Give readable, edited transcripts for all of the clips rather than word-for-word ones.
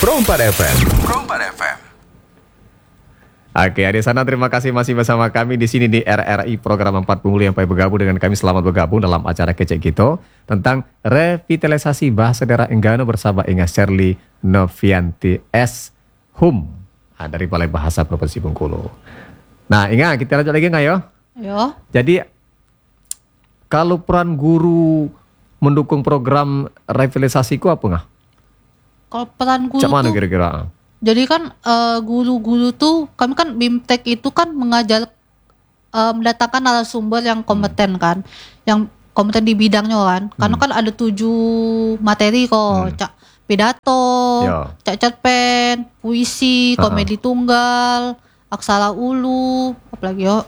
Perompak FM. Perompak FM. Oke, di sana terima kasih masih bersama kami di sini di RRI program 40 yang bergabung dengan kami. Selamat bergabung dalam acara kecek kita tentang revitalisasi bahasa daerah Enggano bersama Inga Shirley Novianti S. Hum dari Balai Bahasa Provinsi Bengkulu. Nah, Inga, kita lanjut lagi nggak yo? Yo. Jadi kalau peran guru mendukung program revitalisasi ku apa nggak? Kalau peran guru Cak mana tuh, kira-kira? jadi kan guru-guru tuh kami kan BIMTEK itu kan mengajar mendatangkan narasumber yang kompeten kan, yang kompeten di bidangnya kan. Karena kan ada 7 materi kok, cak pidato, Yo. cak cerpen, puisi, komedi tunggal, aksara ulu, apalagi yo,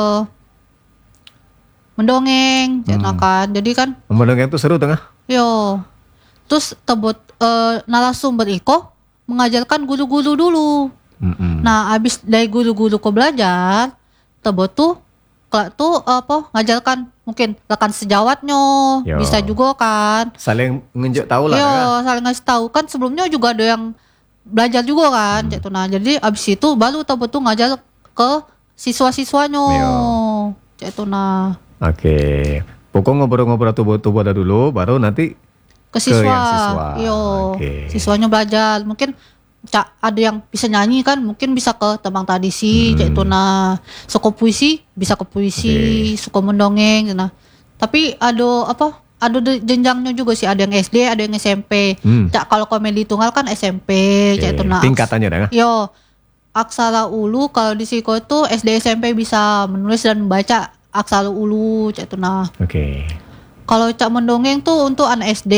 mendongeng, kan. Jadi kan Mendongeng itu seru tengah. yo, terus tebut narasumber iko mengajarkan guru-guru dulu. Nah, abis dari guru-guru ko belajar, tebut tuh kelak tuh apa ngajarkan mungkin rekan sejawatnya, Yo. bisa juga kan. Saling ngenjuk tahu lah. Yo, Kan? saling ngasih tahu kan sebelumnya juga ada yang belajar juga kan, cek tuh. Nah, jadi abis itu baru tebut tuh ngajar ke siswa-siswanya. Yo. Cek tuh nah. Oke. Pokok ngobrol-ngobrol tubuh-tubuh dulu, baru nanti Ke siswa. yang siswa. Yo, Oke. siswanya belajar. Mungkin ada yang bisa nyanyi kan, mungkin bisa ke tembang tradisi, yaitu nah, suka puisi bisa ke puisi, suka mendongeng, nah. Tapi ada apa? Ada jenjangnya juga sih, ada yang SD, ada yang SMP. Cak kalau komedi tunggal kan SMP, yaitu nah. tingkatannya dah. Yo, aksara ulu kalau di Siko tuh SD SMP bisa menulis dan membaca aksara ulu, yaitu nah. Oke. Kalau cak mendongeng tuh untuk anak SD,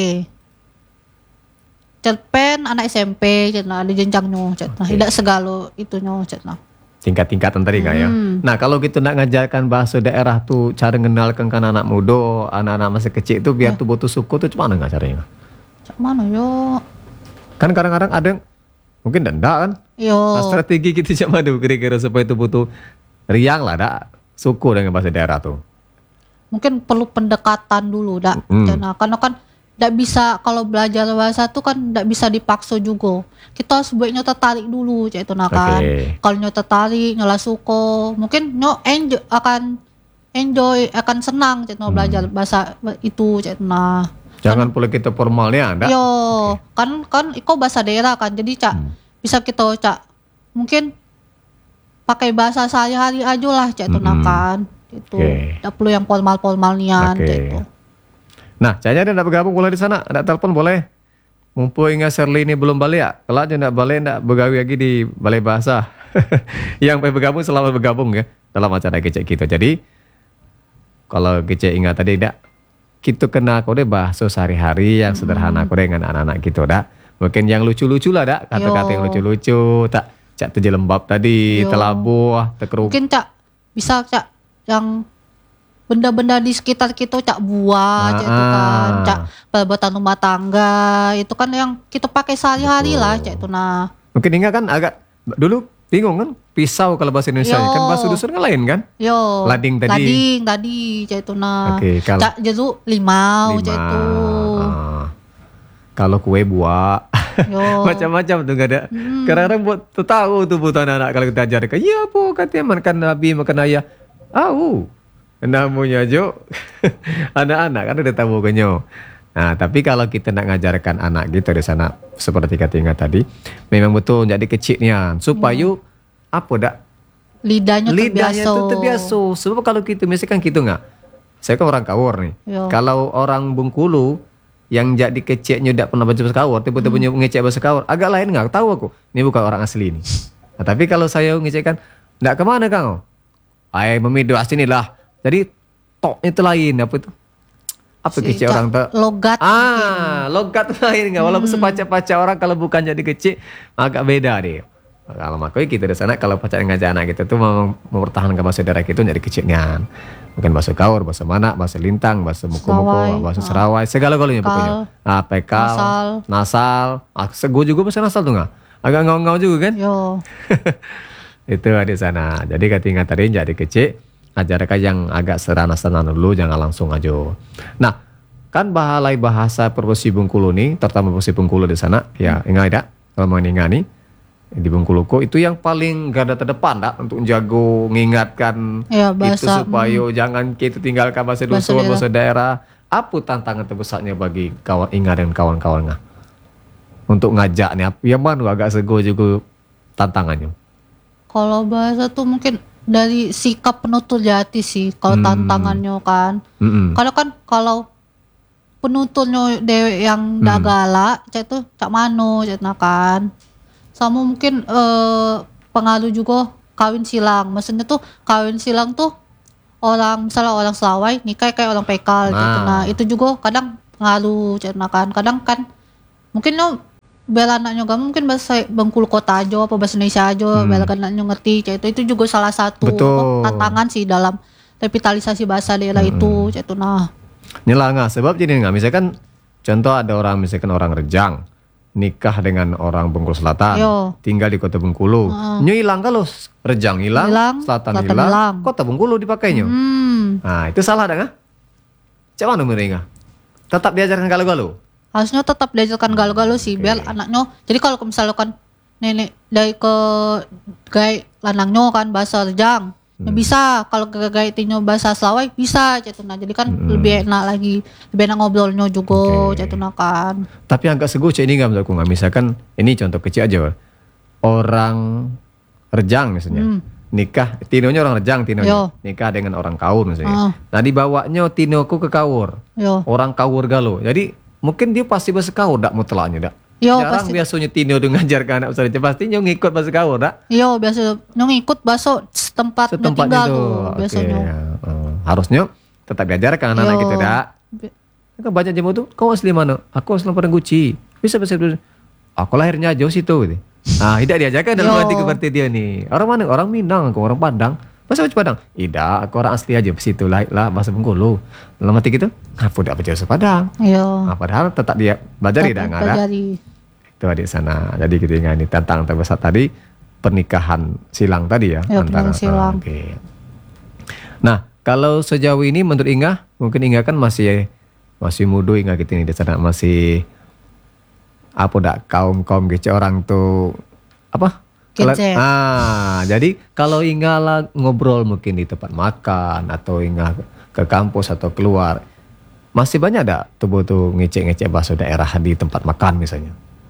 cerpen anak SMP, cetna ada jenjangnya, cetna tidak segala itunya, cetna. Tingkat-tingkatan tadi kan ya. Nah kalau gitu nak ngajarkan bahasa daerah tuh cara ngenalkan kan anak muda, anak-anak masih kecil itu biar tuh butuh suku tuh gimana nggak caranya? Cak mana yo? Kan kadang-kadang ada yang mungkin enggak kan? Yo. Nah, strategi gitu cak mana kira-kira supaya itu butuh riang lah dak suku dengan bahasa daerah tuh. Mungkin perlu pendekatan dulu, dak. Karena kan tidak bisa kalau belajar bahasa tuh kan tidak bisa dipaksa juga. Kita sebaiknya tertarik dulu, cak itu nah kan. Kalau nyo tertarik, nyola suko, mungkin nyo enjoy akan senang, cak belajar bahasa itu, cak nah. Jangan pula kita formalnya, enggak? Yo, kan iko bahasa daerah kan, jadi cak bisa kita cak mungkin pakai bahasa sehari-hari aja lah, cak itu nah kan. Itu tidak perlu yang formal nian, cak itu. Nah, Canya ada bergabung boleh di sana, ada telepon boleh. Mumpung Inga Shirley ini belum balik ya, kalau aja tidak balik tidak bergawe lagi di Balai Bahasa. Yang bergabung selamat bergabung ya dalam acara kecek kita. Jadi kalau kecek Inga tadi tidak, kita kena kode bahasa sehari-hari yang sederhana kode dengan anak-anak kita dah. Mungkin yang lucu-lucu lah dak, kata-kata yang lucu-lucu, tak cak tujuh lembab tadi, telabuh, tekeruk. Mungkin cak bisa cak yang benda-benda di sekitar kita cak buah, cak itu kan, cak perabatan rumah tangga, itu kan yang kita pakai sehari-hari lah, cak itu nah. Mungkin Inga kan agak dulu bingung kan, pisau kalau bahasa Indonesia kan bahasa dusun kan lain kan? Yo. Lading tadi, cak itu nah. Oke, kalau Cak jeruk limau, cak itu. Kalau kue buah, macam-macam tuh gak ada. Kadang-kadang buat tahu tuh buat anak-anak kalau kita ajarkan, ya apa katanya makan nabi makan ayah, namanya Jo anak-anak kan udah tahu kenyo. Nah tapi kalau kita nak ngajarkan anak gitu di sana seperti kata Inga tadi, memang betul jadi kecilnya supaya apa dak lidahnya itu terbiasa. Sebab kalau kita misalkan gitu nggak, saya kan orang Kawor nih. Kalau orang Bengkulu yang jadi kecilnya tidak pernah baca bahasa Kawor, tiba-tiba ngecek bahasa Kawor, agak lain nggak tahu aku. Ini bukan orang asli nih. Nah, tapi kalau saya ngecekkan, nggak kemana kang? Memidu asini lah. Jadi tok itu lain apa itu? Apa kecil orang tuh? Logat. Logat lain nggak? Walaupun sepaca-paca orang kalau bukan jadi kecil agak beda deh. Kalau makanya kita di sana kalau pacar ngajak anak kita tuh mau mempertahankan bahasa daerah itu jadi kecilnya. Mungkin bahasa Kaur, bahasa Mana, bahasa Lintang, bahasa Muko-Muko, bahasa Serawai, segala-galanya pokoknya. Pekal, nasal, sego juga bahasa nasal tuh nggak? Agak ngau-ngau juga kan? Yo. Itu di sana. Jadi ketinggalan tadi jadi kecil. Ajarkan yang agak sederhana dulu, jangan langsung aja. Nah, kan Balai Bahasa Provinsi Bengkulu nih, terutama Provinsi Bengkulu di sana, ya ingat tidak? kalau meningani di Bengkuluko itu yang paling garda terdepan dak untuk jago mengingatkan Ya, itu bahasa, supaya jangan kita tinggalkan bahasa Bahasa dusun, daerah. bahasa daerah. Apa tantangan terbesarnya bagi kawan Inga dan kawan-kawan ngah? Untuk ngajak nih, yang mana agak sego juga tantangannya. Kalau bahasa tuh mungkin dari sikap penutur jati sih. Kalau tantangannya kan. Mm-mm. Kalau penuturnya dewe yang dah galak, cak tuh cak mano cak nah kan. Sama mungkin pengaruh juga kawin silang. Maksudnya tuh kawin silang tuh misalnya orang Selawai nikah kayak orang Pekal gitu. Nah. Nah, itu juga kadang pengaruh cak nah kan. Kadang kan mungkin no bela anaknya gak mungkin bahasa Bengkulu kota aja apa bahasa Indonesia aja bela anaknya ngerti cak itu juga salah satu Betul. tantangan sih dalam revitalisasi bahasa daerah itu cak itu. Nah, Nyelah nggak sebab jadi nggak misalkan contoh ada orang misalkan orang Rejang nikah dengan orang Bengkulu Selatan Yo. tinggal di kota Bengkulu nyu hilang kalau Rejang hilang, Selatan hilang, kota Bengkulu dipakainya. Nah itu salah dah nggak? Cak mana mereka? Tetap diajarkan galau-galau. harusnya tetap diajarkan galau-galau sih biar anaknya. Jadi kalau misalkan nenek dari ke gay lanangnya kan bahasa Rejang, bisa kalau ke gay tinyo bahasa Selawai bisa cetuna. Jadi kan lebih enak lagi, lebih enak ngobrolnya juga cetuna kan. Tapi agak sego cak ini nggak menurutku nggak. Misalkan ini contoh kecil aja, orang Rejang misalnya nikah, tinonya orang Rejang tinonya nikah dengan orang Kaur misalnya. Nah dibawanya tinoku ke Kaur, orang Kaur Galo. Jadi mungkin dia pasti bahasa Kaur dak mutlaknya dak. Yo, Jarang pasti. biasanya tino tuh ngajarkan anak usahanya pasti nyong ngikut bahasa Kaur dak. Yo, biasa nyong ikut bahasa setempat Setempatnya tinggal tuh. tuh Oke, biasanya. ya. Harusnya tetap diajarkan anak-anak Yo. kita dak. Kan banyak jemu tuh, kau asli mana? Aku asli Padang Guci. Bisa bahasa Indonesia. Aku lahirnya jauh situ. Gitu. Nah, tidak diajarkan dalam Yo. hati seperti dia nih. Orang mana? Orang Minang, aku orang Padang. Bahasa Padang? Tidak, aku orang asli aja. Situ lahir lah bahasa Bengkulu. Dalam hati gitu, aku tidak bahasa Padang. Yo. Nah, padahal tetap dia belajar tidak nggak ada. Pelajari. Itu adik sana. Jadi kita ingat ini tantangan terbesar tadi pernikahan silang tadi ya. Ya, pernikahan silang. Oke. Nah, kalau sejauh ini menurut Inga, mungkin Inga kan masih muda Inga gitu nih di sana masih apa dak kaum gitu orang tuh apa? Kece. Jadi kalau Inga lah ngobrol mungkin di tempat makan atau Inga ke kampus atau keluar, masih banyak dak tuh ngecek-ngecek bahasa daerah di tempat makan misalnya.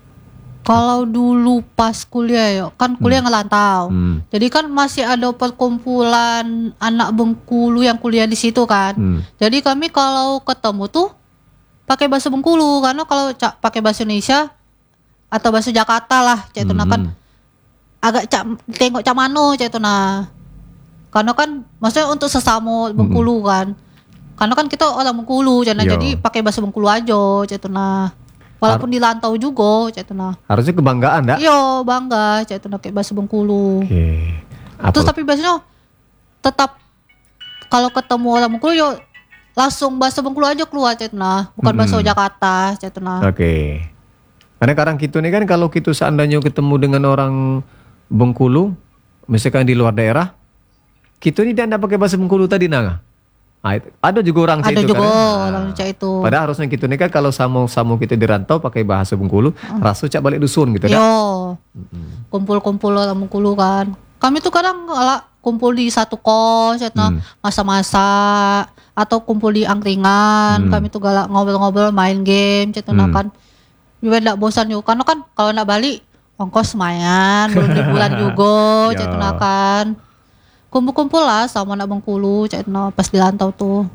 Kalau dulu pas kuliah ya, kan kuliah ngelantau. Hmm. Jadi kan masih ada perkumpulan anak Bengkulu yang kuliah di situ kan. Jadi kami kalau ketemu tuh pakai bahasa Bengkulu karena kalau pakai bahasa Indonesia atau bahasa Jakarta lah cak itu kan agak tengok cak mano cak itu karena kan maksudnya untuk sesama Bengkulu kan. Karena kan kita orang Bengkulu jadi pakai bahasa Bengkulu aja cak itu walaupun di rantau juga cak itu Harusnya kebanggaan dak? Yo bangga cak itu kayak bahasa Bengkulu. Oke. Terus tapi biasanya tetap kalau ketemu orang Bengkulu yo langsung bahasa Bengkulu aja keluar cak itu bukan bahasa Jakarta cak itu Oke. Karena sekarang kita nih kan kalau kita seandainya ketemu dengan orang Bengkulu, misalkan di luar daerah, kita ini tidak pakai bahasa Bengkulu tadi Nah, ada juga orang ada situ juga kan. orang cak itu. Padahal harusnya kita nih kan kalau sama kita di rantau pakai bahasa Bengkulu, rasu cak balik dusun gitu dah. Yo kumpul-kumpul orang Bengkulu kan. Kami tuh kadang kumpul di satu kos masa-masa atau kumpul di angkringan. Kami tuh galak ngobrol-ngobrol main game cak kan. Biar nggak bosan yuk karena kan kalau nggak balik ongkos lumayan belum liburan juga cak itu kan. Kumpul-kumpul lah sama anak Bengkulu cak itu pas di rantau tuh.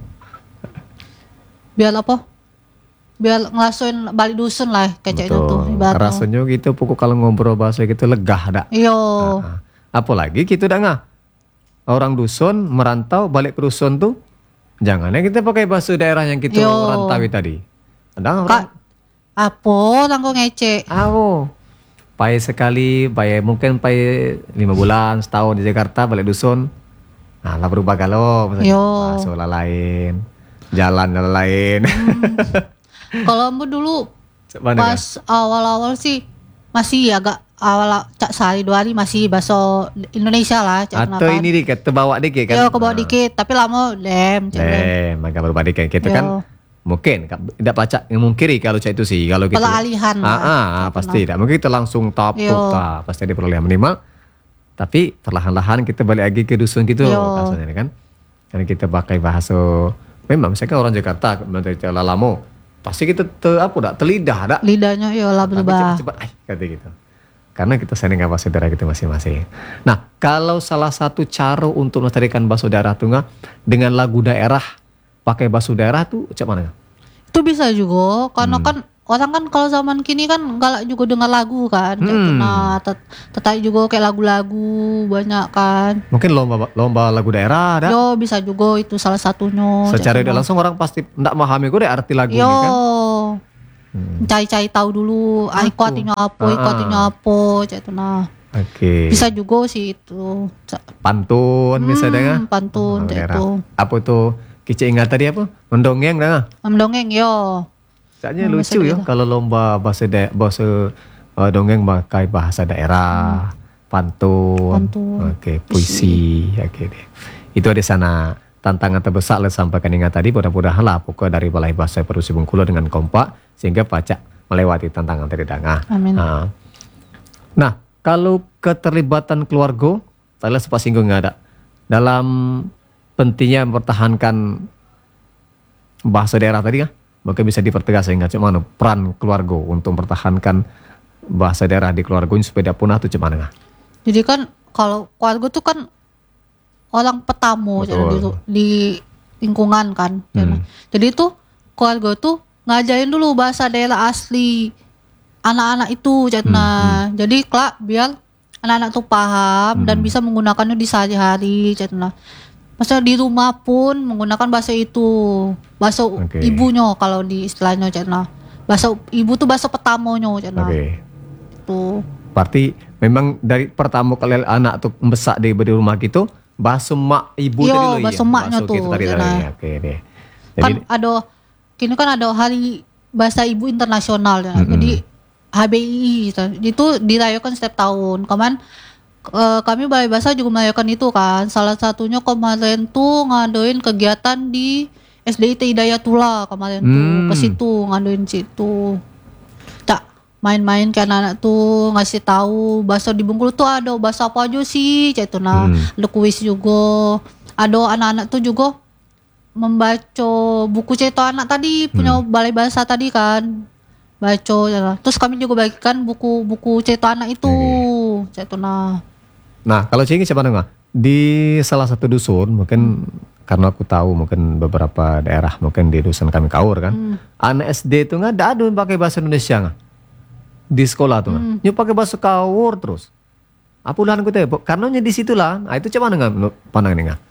Biar apa? Biar ngelasoin balik dusun lah kayak cak itu tuh. ibaratnya. Rasanya gitu pokok kalau ngobrol bahasa gitu legah dak. Yo. Apalagi kita dah nggak orang dusun merantau balik ke dusun tuh jangannya kita pakai bahasa daerah yang kita rantawi tadi. Ada orang Apa orang kok ngece? Pai sekali, mungkin 5 bulan, setahun di Jakarta balik dusun. Nah, lah berubah galau misalnya. Bahasa lain, jalan lain. Kalau ambu dulu pas awal-awal sih masih agak cak sehari 2 hari masih bahasa Indonesia lah. Atau ini dikit, terbawa dikit kan? Yo, kebawa dikit, tapi lama dem. Agak berubah dikit. Kita kan mungkin tidak pacak memungkiri kalau cak itu sih kalau gitu. Peralihan lah. Pasti tidak mungkin kita langsung Yo. pasti ada peralihan minimal. Tapi perlahan-lahan kita balik lagi ke dusun gitu maksudnya kan. Karena kita pakai bahasa memang misalkan orang Jakarta dari Lalamo pasti kita terlidah dak. Lidahnya lah berubah. Cepat kata gitu. Karena kita sering bahasa daerah kita masing-masing. Nah, kalau salah satu cara untuk melestarikan bahasa daerah tuh dengan lagu daerah, pakai bahasa daerah tuh cak mana? Itu bisa juga, karena kan orang kan kalau zaman kini kan galak juga dengar lagu kan. Nah, tertarik juga kayak lagu-lagu banyak kan. Mungkin lomba lagu daerah ada. Yo, bisa juga itu salah satunya. Secara tidak langsung orang pasti tidak memahami gue deh arti lagu Yo. ini kan. Cari-cari tahu dulu, iko artinya apa, cak itu nah. Oke. Bisa juga sih itu. Pantun misalnya kan. Pantun cak itu. Apa tuh? Kice ingat tadi apa? Mendongeng dah. Mendongeng yo. Soalnya lucu ya kalau lomba bahasa dongeng pakai bahasa daerah, pantun. Oke, puisi. Oke deh. Itu ada sana tantangan terbesar lah sampaikan ingat tadi, mudah-mudahan lah pokoknya dari Balai Bahasa Provinsi Bengkulu dengan kompak sehingga pacak melewati tantangan tadi danga. Amin. Nah, kalau keterlibatan keluarga, saya sempat singgung nggak ada dalam pentingnya mempertahankan bahasa daerah tadi kan, maka bisa dipertegas sehingga cuman peran keluarga untuk mempertahankan bahasa daerah di keluarga supaya tidak punah tuh cuman nggak? Jadi kan kalau keluarga tuh kan orang pertama di lingkungan kan. Jadi tuh keluarga tuh ngajarin dulu bahasa daerah asli anak-anak itu jadi kelak biar anak-anak tuh paham dan bisa menggunakannya di sehari-hari maksudnya di rumah pun menggunakan bahasa itu, bahasa ibunya kalau di istilahnya bahasa ibu tuh bahasa pertamanya itu. Berarti memang dari pertama kali anak tuh besar di rumah gitu bahasa mak ibu tadi loh bahasa maknya tuh. Oke deh. Jadi kan kini kan ada hari bahasa ibu internasional jadi HBI itu dirayakan setiap tahun. Kami Balai Bahasa juga merayakan itu kan. Salah satunya kemarin tuh ngadain kegiatan di SDIT Hidayatullah kemarin tuh ke situ ngadain situ. Main-main ke anak-anak tuh ngasih tahu bahasa di Bengkulu tuh ada bahasa apa aja sih itu ada kuis juga, ada anak-anak tuh juga membaca buku cerita anak tadi punya Balai Bahasa tadi kan baca terus kami juga bagikan buku cerita anak itu itu nah kalau Cingi siapa nggak di salah satu dusun mungkin karena aku tahu mungkin beberapa daerah mungkin di dusun kami Kaur kan anak SD itu nggak ada pakai bahasa Indonesia nggak di sekolah tuh nggak pakai bahasa Kaur terus apa udahan aku tahu karena di situlah itu cuman nggak pandangan nggak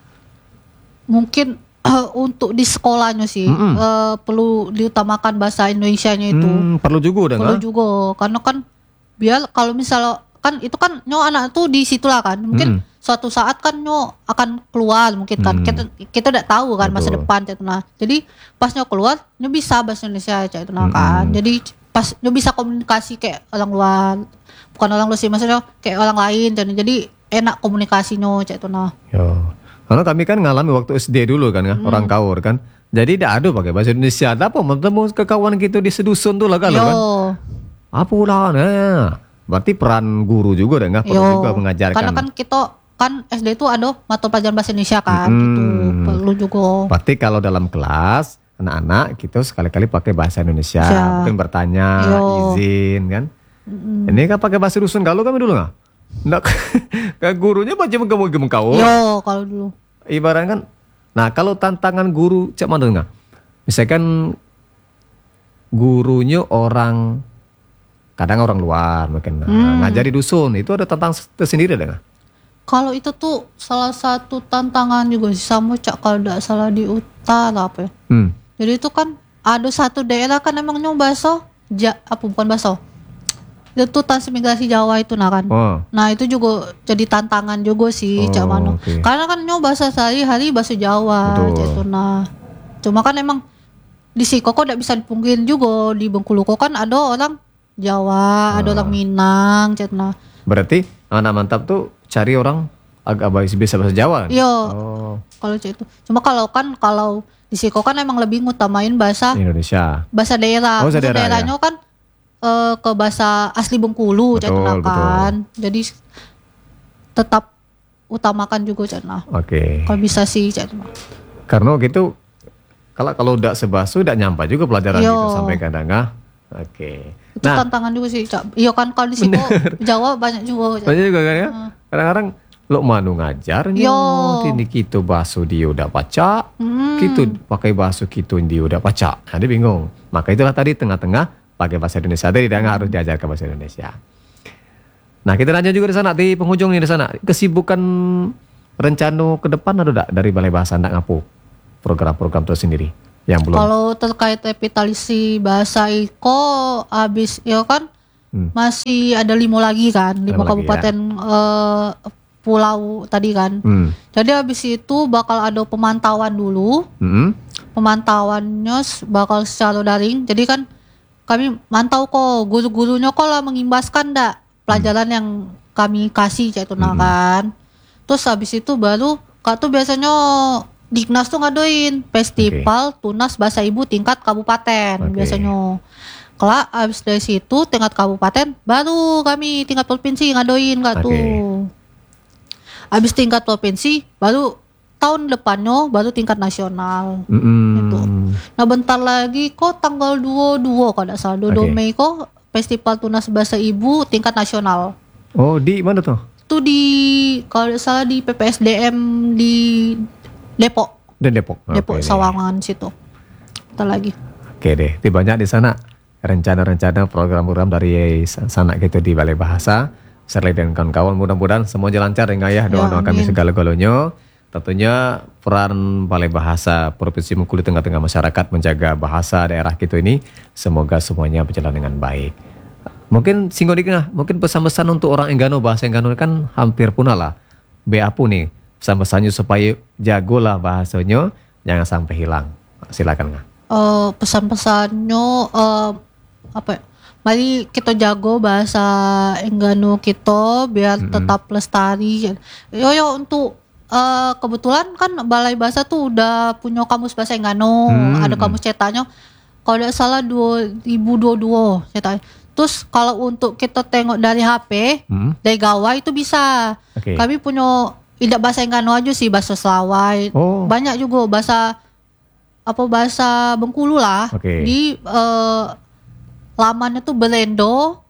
mungkin untuk di sekolahnya sih perlu diutamakan bahasa Indonesianya itu perlu juga karena kan biar kalau misalnya kan itu kan anak tuh di situlah kan mungkin suatu saat kan akan keluar mungkin kan kita tidak tahu kan masa depan jadi pas keluar bisa bahasa Indonesia kan jadi pas bisa komunikasi kayak orang luar bukan orang luar sih maksudnya kayak orang lain jadi enak komunikasinya karena kami kan ngalami waktu SD dulu kan orang Kaur kan jadi tidak ada pakai bahasa Indonesia ada apa bertemu ke kawan kita di sedusun tuh lah kan apa ulah berarti peran guru juga deh perlu juga mengajarkan karena kan kita kan SD itu ada mata pelajaran bahasa Indonesia kan itu perlu juga berarti kalau dalam kelas anak-anak kita sekali-kali pakai bahasa Indonesia mungkin bertanya izin kan ini kan pakai bahasa dusun kalau kami dulu nggak gurunya baca menggemuk kau kalau dulu ibarat kan nah kalau tantangan guru cak mana nggak misalkan gurunya kadang orang luar mungkin ngajari dusun itu ada tantangan tersendiri ada nggak kalau itu tuh salah satu tantangan juga sih sama cak kalau tidak salah di utara apa ya jadi itu kan ada satu daerah kan emangnya bahasa bukan bahasa itu transmigrasi Jawa itu kan. Nah itu juga jadi tantangan juga sih cak mano. Karena kan bahasa sehari-hari bahasa Jawa gitu Cuma kan emang di Siko kok tidak bisa dipungkirin juga di Bengkulu kok kan ada orang Jawa, ada orang Minang cak Berarti anak mantap tuh cari orang agak bisa bahasa Jawa. Iya. Oh, Kalau itu. Cuma kalau di Siko kan emang lebih ngutamain bahasa Indonesia. daerah. Oh, bahasa Bahasa daerah, daerahnya kan ke bahasa asli Bengkulu Betul, Cina kan. Jadi tetap utamakan juga Cina. Oke. Kalau bisa sih Cina. Karena gitu kalau udah sebasu udah nyampe juga pelajaran Yo. gitu sampai kadang. Oke. Itu tantangan juga sih Cak. Iya kan kalau di Siko Jawa banyak juga. Cak. Banyak juga kan ya. Kadang-kadang lo manu ngajarnya, Yo. ini gitu bahasa dia udah baca, gitu pakai bahasa gitu dia udah baca. Nah, dia bingung. Maka itulah tadi tengah-tengah pakai bahasa Indonesia. Tadi dia harus diajarkan bahasa Indonesia. Nah, kita nanya juga di sana di penghujung nih di sana. Kesibukan rencana ke depan ada enggak dari Balai Bahasa ndak ngapu? Program-program itu sendiri yang belum. Kalau terkait revitalisasi bahasa Iko habis ya kan masih ada 5 lagi kan, 5 Lima lagi, kabupaten pulau tadi kan. Jadi habis itu bakal ada pemantauan dulu. Pemantauannya bakal secara daring. Jadi kan kami mantau kok guru-gurunya kok lah mengimbaskan ndak pelajaran yang kami kasih itu kan. Terus habis itu baru Kak tuh biasanya Diknas tuh ngadain festival tunas bahasa ibu tingkat kabupaten biasanya. Kelak habis dari situ tingkat kabupaten baru kami tingkat provinsi ngadain Kak tuh. Habis tingkat provinsi baru tahun depannya baru tingkat nasional. Gitu. Nah bentar lagi kok tanggal 22 kalau tidak salah 22 Mei kok festival tunas bahasa ibu tingkat nasional. Oh di mana tuh? Itu di kalau tidak salah di PPSDM di Depok. Dan Depok. Depok Sawangan situ. Bentar lagi. Oke deh, itu banyak di sana rencana-rencana program-program dari sana gitu di Balai Bahasa. Serlei dan kawan-kawan mudah-mudahan semuanya lancar ya ya. Doa-doa kami segala-galanya. Tentunya peran Balai Bahasa Provinsi Bengkulu tengah-tengah masyarakat menjaga bahasa daerah kita ini semoga semuanya berjalan dengan baik. Mungkin singgodiknya, mungkin pesan-pesan untuk orang Enggano, bahasa Enggano kan hampir punah lah. Beapu nih, pesan-pesannya supaya jagolah bahasanya jangan sampai hilang. Silakan nggak? Pesan-pesannya apa ya? Mari kita jago bahasa Enggano kita biar tetap lestari. Yo untuk kebetulan kan Balai Bahasa tuh udah punya kamus bahasa Enggano, ada kamus cetaknya. Kalau tidak salah 2022 cetaknya. Terus kalau untuk kita tengok dari HP, dari gawai itu bisa. Kami punya tidak bahasa Enggano aja sih, bahasa Selawai. Banyak juga bahasa Bengkulu lah. Di lamannya tuh belendo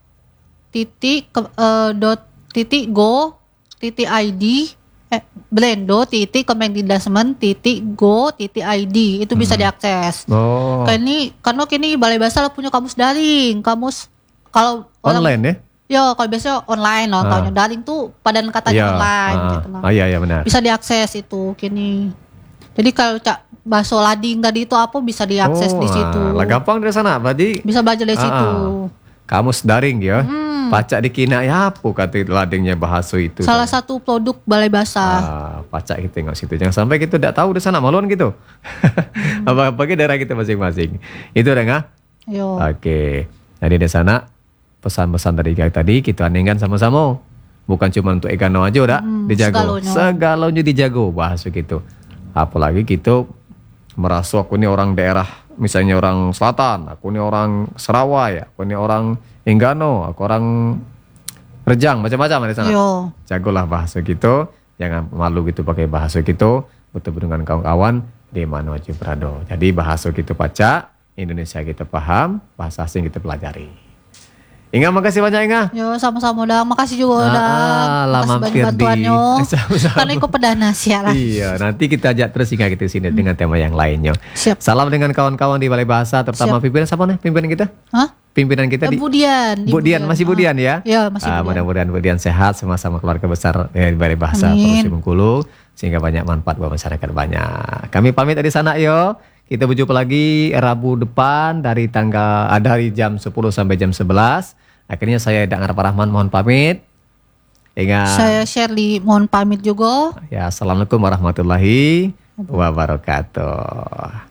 .go.id belendo .kemendidasmen.go.id itu bisa diakses. Karena kini Balai Bahasa lah punya kamus daring, kamus kalau online ya? Ya kalau biasanya online nontonnya daring tuh padan katanya online. Gitu lah. Iya benar. Bisa diakses itu kini. Jadi kalau bahasa lading tadi itu apa bisa diakses di situ. Lah gampang dari sana, berarti bisa belajar dari situ. Kamus daring ya. Pacak dikina ya apa kata ladingnya bahasa itu. Salah satu produk Balai Bahasa. Pacak kita tengok situ. Jangan sampai kita tidak tahu di sana maluan gitu. Apa-apa daerah kita masing-masing. Itu udah nggak? Oke. Jadi di sana pesan-pesan tadi kita aningkan sama-sama. Bukan cuma untuk Enggano aja udah dijago. Segalanya dijago bahasa gitu. Apalagi kita merasa aku ini orang daerah, misalnya orang selatan, aku ini orang Serawai, aku ini orang Enggano, aku orang Rejang, macam-macam di sana. Jagolah bahasa gitu, jangan malu gitu pakai bahasa gitu, bertemu dengan kawan-kawan di mana aja berada. Jadi bahasa gitu pacak, Indonesia kita paham, bahasa asing kita pelajari. Inga, makasih banyak Inga. Yo, sama-sama udah. Makasih juga udah. Lama mampir di. Karena ikut perdana siaran. Iya, nanti kita ajak terus Inga kita sini dengan tema yang lainnya. Siap. Salam dengan kawan-kawan di Balai Bahasa, terutama pimpinan siapa nih? Pimpinan kita? Pimpinan kita di Budian, masih Budian ya? Iya, masih Budian. Mudah-mudahan Budian sehat sama-sama keluarga besar di Balai Bahasa Provinsi Bengkulu sehingga banyak manfaat buat masyarakat banyak. Kami pamit dari sana yo. Kita berjumpa lagi Rabu depan dari jam 10 sampai jam 11. Akhirnya saya Dak Ngarap Rahman mohon pamit. Saya Shirley mohon pamit juga. Ya, assalamualaikum warahmatullahi wabarakatuh.